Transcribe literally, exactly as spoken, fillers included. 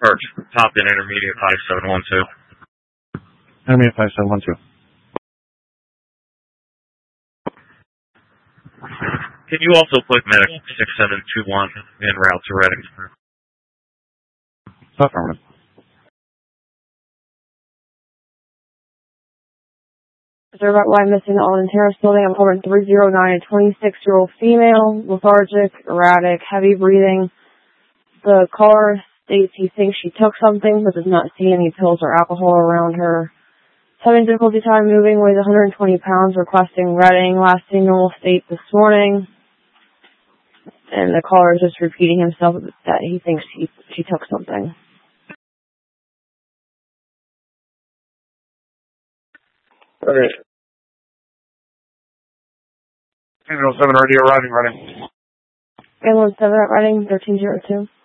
Or top in intermediate five seven one two. Intermediate five seven one two. Can you also put medic six seven two one en route to Reading? Affirmative. Observe line missing the Alden Terrace building. I'm over three zero nine, a twenty-six-year-old female, lethargic, erratic, heavy breathing. The caller states he thinks she took something, but does not see any pills or alcohol around her. Having difficulty time moving, weighs one hundred twenty pounds, requesting Reading. Last seen normal state this morning. And the caller is just repeating himself that he thinks she, she took something. Okay. Ambulance seven already arriving, Reading. Ambulance seven at Reading, thirteen zero two.